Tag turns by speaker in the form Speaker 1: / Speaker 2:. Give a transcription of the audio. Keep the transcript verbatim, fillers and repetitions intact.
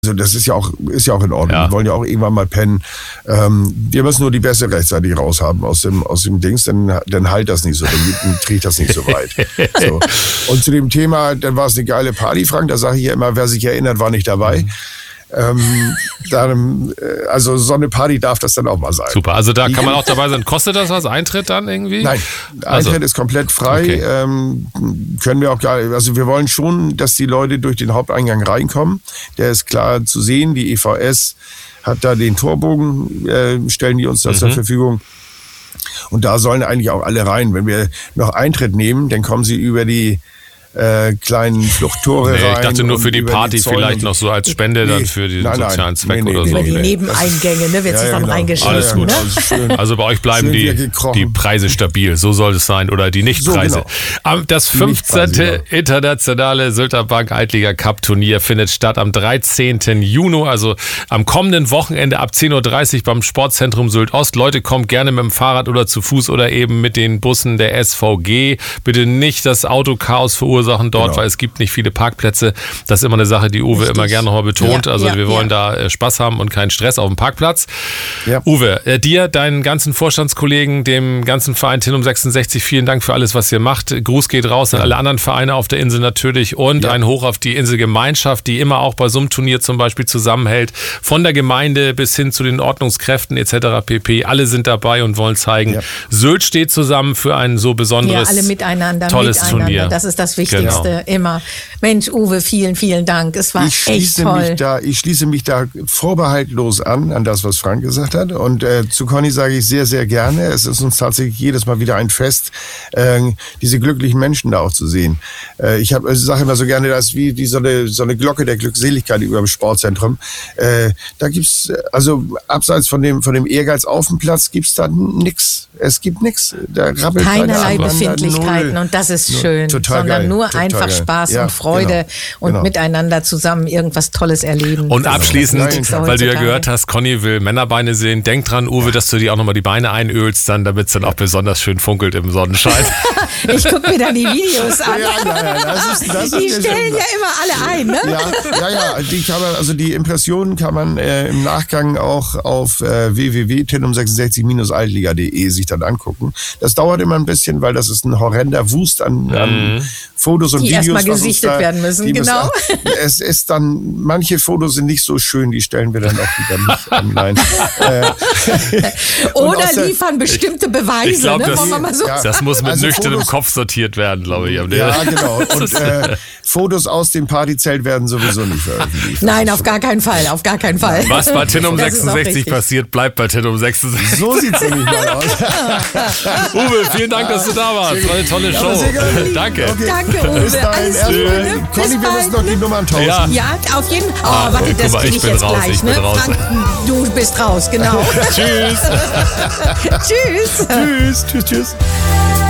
Speaker 1: Also das ist ja auch ist ja auch in Ordnung.
Speaker 2: Ja.
Speaker 1: Wir wollen ja auch irgendwann mal pennen. Ähm, wir müssen nur die Bässe rechtzeitig raushaben aus dem aus dem Dings, dann dann halt das nicht so, dann, dann trägt das nicht so weit. So. Und zu dem Thema, dann war es eine geile Party, Frank. Da sage ich ja immer, wer sich erinnert, war nicht dabei. Ähm, dann, äh, also so eine Party darf das dann auch mal sein.
Speaker 2: Super, also da kann man auch dabei sein. Kostet das was, Eintritt dann irgendwie?
Speaker 1: Nein,
Speaker 2: Also.
Speaker 1: Eintritt ist komplett frei.
Speaker 2: Okay.
Speaker 1: Ähm, können wir auch gar, also wir wollen schon, dass die Leute durch den Haupteingang reinkommen. Der ist klar zu sehen. Die E V S hat da den Torbogen, äh, stellen die uns das
Speaker 2: Mhm.
Speaker 1: zur Verfügung. Und da sollen eigentlich auch alle rein. Wenn wir noch Eintritt nehmen, dann kommen sie über die äh, kleinen Fluchttore
Speaker 2: Nee,
Speaker 1: rein.
Speaker 2: ich dachte nur
Speaker 1: und
Speaker 2: für die
Speaker 1: über
Speaker 2: Party
Speaker 1: Zäune
Speaker 2: vielleicht
Speaker 1: und-
Speaker 2: noch so als Spende
Speaker 1: Nee,
Speaker 2: dann für den
Speaker 1: nein, nein.
Speaker 2: sozialen Zweck
Speaker 1: Nee, nee,
Speaker 2: oder
Speaker 1: nee,
Speaker 2: so.
Speaker 3: Über die
Speaker 1: nee.
Speaker 3: Nebeneingänge, ne, wird
Speaker 1: Ja,
Speaker 3: sich
Speaker 1: ja,
Speaker 3: dann
Speaker 1: genau.
Speaker 3: reingeschrieben.
Speaker 2: Alles gut.
Speaker 3: Ne?
Speaker 1: Also schön.
Speaker 2: Also bei euch bleiben
Speaker 1: Schön
Speaker 2: die,
Speaker 1: wieder gekrochen.
Speaker 2: die Preise stabil, so soll es sein, oder die Nichtpreise.
Speaker 1: So, genau.
Speaker 2: Am- Das
Speaker 1: Die
Speaker 2: fünfzehnte
Speaker 1: Nichtpreise,
Speaker 2: internationale Sylter Bank Altliga Cup Turnier findet statt am dreizehnten Juni, also am kommenden Wochenende ab zehn Uhr dreißig beim Sportzentrum Sylt Ost. Leute, kommt gerne mit dem Fahrrad oder zu Fuß oder eben mit den Bussen der S V G. Bitte nicht das Autochaos verursachen dort,
Speaker 1: Genau.
Speaker 2: weil es gibt nicht viele Parkplätze. Das ist immer eine Sache, die Uwe
Speaker 3: Richtig.
Speaker 2: immer gerne nochmal betont.
Speaker 3: Ja,
Speaker 2: also
Speaker 3: ja,
Speaker 2: wir wollen
Speaker 3: ja.
Speaker 2: da äh, Spaß haben und keinen Stress auf dem Parkplatz.
Speaker 1: Ja.
Speaker 2: Uwe, äh, dir, deinen ganzen Vorstandskollegen, dem ganzen Verein Tinum sechsundsechzig, vielen Dank für alles, was ihr macht. Gruß geht raus an alle anderen Vereine auf der Insel natürlich und
Speaker 1: Ja.
Speaker 2: ein Hoch auf die Inselgemeinschaft, die immer auch bei so einem Turnier zum Beispiel zusammenhält. Von der Gemeinde bis hin zu den Ordnungskräften et cetera pp. Alle sind dabei und wollen zeigen,
Speaker 1: Ja.
Speaker 2: Sylt steht zusammen für ein so
Speaker 3: Ja,
Speaker 2: besonderes,
Speaker 3: alle miteinander,
Speaker 2: tolles
Speaker 3: miteinander.
Speaker 2: Turnier.
Speaker 3: Das ist das Wichtigste,
Speaker 2: Genau.
Speaker 3: immer. Mensch, Uwe, vielen, vielen Dank. Es war
Speaker 1: Ich
Speaker 3: echt
Speaker 1: schließe,
Speaker 3: toll.
Speaker 1: mich da, ich schließe mich da vorbehaltlos an, an das, was Frank gesagt hat. Und äh, zu Conny sage ich sehr, sehr gerne. Es ist uns tatsächlich jedes Mal wieder ein Fest, äh, diese glücklichen Menschen da auch zu sehen. Äh, ich habe, also sage immer so gerne, das ist wie, wie so, eine, so eine Glocke der Glückseligkeit über dem Sportzentrum. Äh, da gibt's, also abseits von dem, von dem Ehrgeiz auf dem Platz, gibt's da nix. Es gibt nix. Da rappelt
Speaker 3: Keinerlei
Speaker 1: keiner aneinander,
Speaker 3: Befindlichkeiten
Speaker 1: null.
Speaker 3: und das ist
Speaker 1: Null.
Speaker 3: schön,
Speaker 1: Total
Speaker 3: sondern
Speaker 1: geil,
Speaker 3: nur
Speaker 1: total
Speaker 3: einfach
Speaker 1: geil.
Speaker 3: Spaß
Speaker 1: Ja,
Speaker 3: und Freude
Speaker 1: genau,
Speaker 3: und
Speaker 1: genau.
Speaker 3: miteinander zusammen irgendwas Tolles erleben.
Speaker 2: Und
Speaker 3: Das ist das
Speaker 2: abschließend,
Speaker 3: Wichtigste
Speaker 2: weil du ja
Speaker 3: heutzutage.
Speaker 2: gehört hast, Conny will Männerbeine sehen. Denk dran, Uwe, dass du dir auch nochmal die Beine einölst, dann, damit es dann auch besonders schön funkelt im Sonnenschein.
Speaker 3: Ich gucke mir dann die Videos an.
Speaker 1: Ja, ja, ja, das ist, das ist
Speaker 3: Die
Speaker 1: mir
Speaker 3: stellen
Speaker 1: schon-
Speaker 3: ja immer alle ein, ne?
Speaker 1: Ja, ja, ja, die kann man, also die Impressionen kann man äh, im Nachgang auch auf äh, w w w punkt tinum sechsundsechzig Bindestrich altliga punkt de sich dann angucken. Das dauert immer ein bisschen, weil das ist ein horrender Wust an, an Fotos und
Speaker 3: Die
Speaker 1: Videos.
Speaker 3: erstmal
Speaker 1: was uns
Speaker 3: gesichtet
Speaker 1: da-
Speaker 3: werden müssen,
Speaker 1: die
Speaker 3: genau.
Speaker 1: es ist dann, manche Fotos sind nicht so schön, die stellen wir dann auch wieder nicht online. äh, und
Speaker 3: Oder
Speaker 1: aus der-
Speaker 3: liefern bestimmte Beweise,
Speaker 2: Ich glaube,
Speaker 3: ne?
Speaker 2: das,
Speaker 3: Wollen wir mal so
Speaker 1: ja.
Speaker 2: das muss mit
Speaker 1: Also
Speaker 2: nüchternem
Speaker 1: Fotos-
Speaker 2: Kopf sortiert werden, glaube ich.
Speaker 1: Ja, genau. Und äh, Fotos aus dem Partyzelt werden sowieso nicht veröffentlicht.
Speaker 3: Nein, auf gar keinen Fall, auf gar keinen Fall.
Speaker 2: Was bei Tinum
Speaker 3: Das ist auch
Speaker 2: sechsundsechzig
Speaker 3: richtig.
Speaker 2: passiert, bleibt bei Tinum sechsundsechzig.
Speaker 1: So sieht's nämlich mal aus.
Speaker 2: Uwe, vielen Dank, dass du da warst. War eine tolle Show.
Speaker 1: sehr gerne.
Speaker 2: Danke.
Speaker 1: Okay.
Speaker 3: Danke, Uwe.
Speaker 1: Bis dahin.
Speaker 3: Alles
Speaker 1: Erstmal,
Speaker 3: Gute.
Speaker 1: Conny,
Speaker 3: Bis
Speaker 1: wir
Speaker 3: bald,
Speaker 1: müssen noch die
Speaker 3: ne?
Speaker 1: Nummern tauschen.
Speaker 2: Ja.
Speaker 3: Ja, auf jeden Fall. Oh,
Speaker 2: Ah,
Speaker 3: warte,
Speaker 2: guck
Speaker 3: das
Speaker 2: mal,
Speaker 3: krieg
Speaker 2: ich
Speaker 3: ich
Speaker 2: bin
Speaker 3: jetzt
Speaker 2: raus,
Speaker 3: gleich.
Speaker 2: ich bin
Speaker 3: Ne?
Speaker 2: raus.
Speaker 3: Frank, du bist raus, genau.
Speaker 2: Tschüss.
Speaker 3: Tschüss.
Speaker 1: Tschüss, tschüss, tschüss.